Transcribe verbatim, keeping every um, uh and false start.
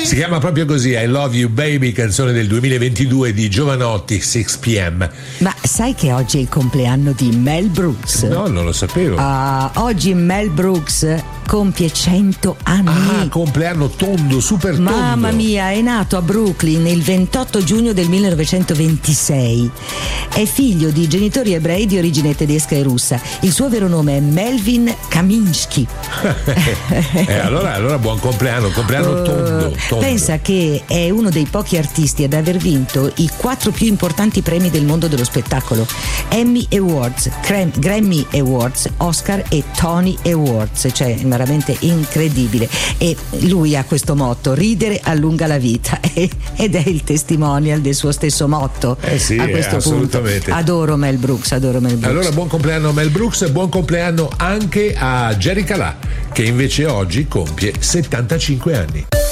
Si chiama proprio così, I Love You Baby, canzone del duemilaventidue di Jovanotti, sei p m. Ma sai che oggi è il compleanno di Mel Brooks? No, non lo sapevo. Uh, oggi Mel Brooks compie cento anni. Ah, compleanno tondo, super tondo. Mamma mia, è nato a Brooklyn il ventotto giugno del millenovecentoventisei. È figlio di genitori ebrei di origine tedesca e russa. Il suo vero nome è Melvin Kaminsky. eh, allora, allora buon compleanno, compleanno uh, tondo, tondo. Pensa che è uno dei pochi artisti ad aver vinto i quattro più importanti premi del mondo dello spettacolo: Emmy Awards, Grammy Awards, Oscar e Tony Awards. Cioè veramente incredibile. E lui ha questo motto: ridere allunga la vita, ed è il testimonial del suo stesso motto. Eh sì, a questo punto adoro Mel Brooks, adoro Mel Brooks. Allora buon compleanno Mel Brooks e buon compleanno anche a Jerry Calà, che invece oggi compie settantacinque anni.